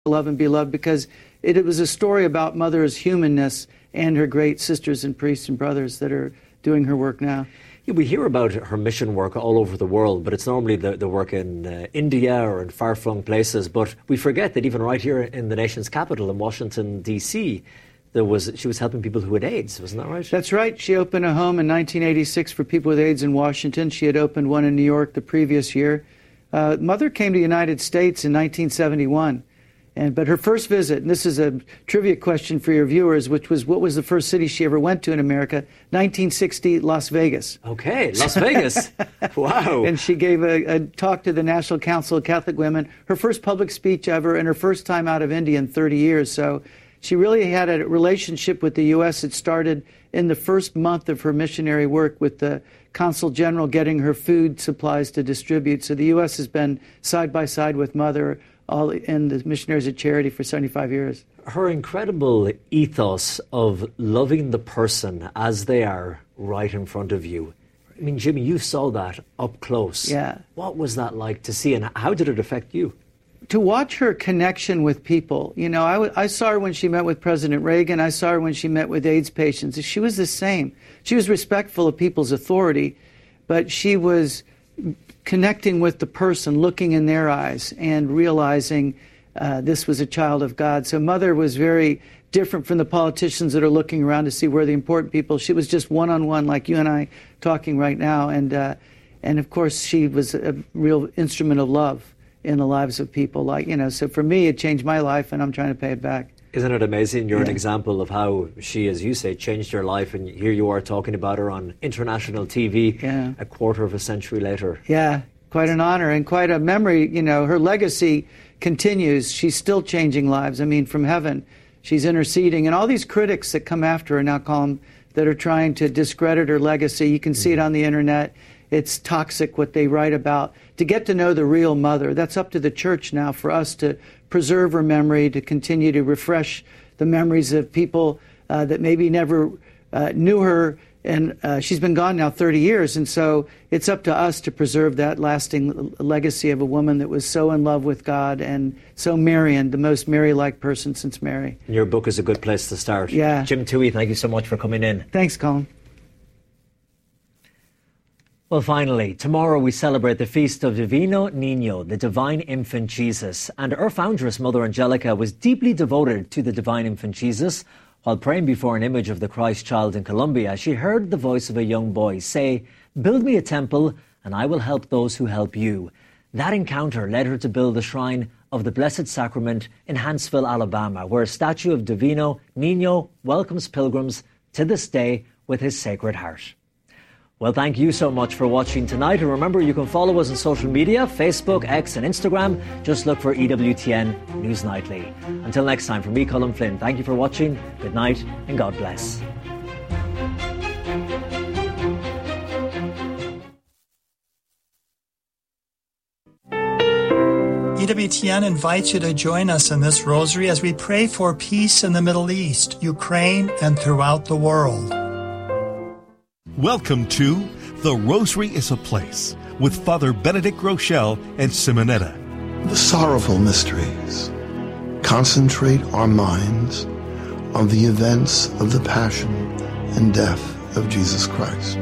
Love and Be Loved, because it was a story about Mother's humanness and her great sisters and priests and brothers that are doing her work now. Yeah, we hear about her mission work all over the world, but it's normally the work in India or in far-flung places. But we forget that even right here in the nation's capital, in Washington, D.C., she was helping people who had AIDS. Wasn't that right? That's right. She opened a home in 1986 for people with AIDS in Washington. She had opened one in New York the previous year. Mother came to the United States in 1971. But her first visit, and this is a trivia question for your viewers, which was, what was the first city she ever went to in America? 1960, Las Vegas. Okay, Las Vegas. Wow. And she gave a talk to the National Council of Catholic Women, her first public speech ever, and her first time out of India in 30 years. So she really had a relationship with the U.S. It started in the first month of her missionary work with the Consul General getting her food supplies to distribute. So the U.S. has been side by side with Mother all in the Missionaries of Charity for 75 years. Her incredible ethos of loving the person as they are right in front of you. I mean, Jimmy, you saw that up close. Yeah. What was that like to see, and how did it affect you? To watch her connection with people. You know, I saw her when she met with President Reagan. I saw her when she met with AIDS patients. She was the same. She was respectful of people's authority, but she was connecting with the person, looking in their eyes and realizing this was a child of God. So Mother was very different from the politicians that are looking around to see where the important people. She was just one-on-one like you and I talking right now. And of course, she was a real instrument of love in the lives of people. So for me, it changed my life, and I'm trying to pay it back. Isn't it amazing? You're an example of how she, as you say, changed your life, and here you are talking about her on international TV a quarter of a century later. Yeah, quite an honor and quite a memory. You know, her legacy continues. She's still changing lives. I mean, from heaven, she's interceding. And all these critics that come after her now, that are trying to discredit her legacy, you can see it on the internet. It's toxic what they write about. To get to know the real Mother, that's up to the church now for us to preserve her memory, to continue to refresh the memories of people that maybe never knew her. And she's been gone now 30 years. And so it's up to us to preserve that lasting legacy of a woman that was so in love with God and so Marian, the most Mary-like person since Mary. And your book is a good place to start. Yeah. Jim Toohey, thank you so much for coming in. Thanks, Colin. Well, finally, tomorrow we celebrate the feast of Divino Niño, the Divine Infant Jesus. And our foundress, Mother Angelica, was deeply devoted to the Divine Infant Jesus. While praying before an image of the Christ child in Colombia, she heard the voice of a young boy say, "Build me a temple, and I will help those who help you." That encounter led her to build the shrine of the Blessed Sacrament in Huntsville, Alabama, where a statue of Divino Niño welcomes pilgrims to this day with his Sacred Heart. Well, thank you so much for watching tonight. And remember, you can follow us on social media, Facebook, X and Instagram. Just look for EWTN News Nightly. Until next time, from me, Colin Flynn, thank you for watching. Good night and God bless. EWTN invites you to join us in this rosary as we pray for peace in the Middle East, Ukraine, and throughout the world. Welcome to The Rosary is a Place with Father Benedict Rochelle and Simonetta. The sorrowful mysteries concentrate our minds on the events of the passion and death of Jesus Christ.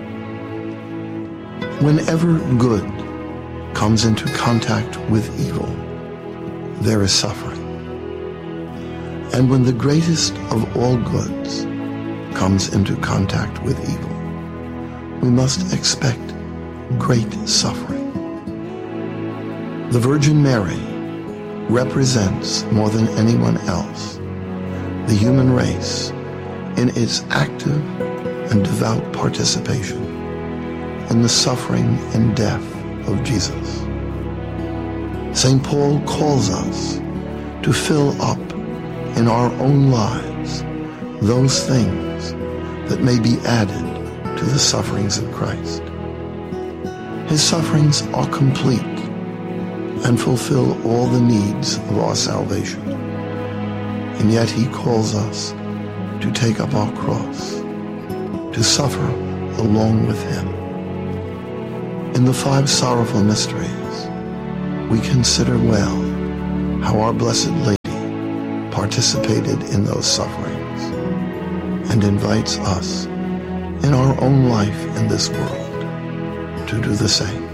Whenever good comes into contact with evil, there is suffering. And when the greatest of all goods comes into contact with evil, we must expect great suffering. The Virgin Mary represents more than anyone else the human race in its active and devout participation in the suffering and death of Jesus. St. Paul calls us to fill up in our own lives those things that may be added to the sufferings of Christ. His sufferings are complete and fulfill all the needs of our salvation. And yet he calls us to take up our cross, to suffer along with him. In the 5 sorrowful mysteries, we consider well how our Blessed Lady participated in those sufferings and invites us in our own life in this world to do the same.